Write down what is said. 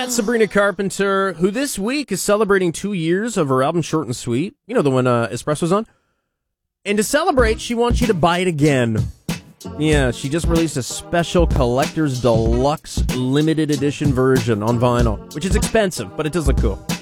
That's Sabrina Carpenter, who this week is celebrating 2 years of her album Short and Sweet. You know, the one Espresso's on. And to celebrate, she wants you to buy it again. Yeah, she just released a special collector's deluxe limited edition version on vinyl, which is expensive, but it does look cool.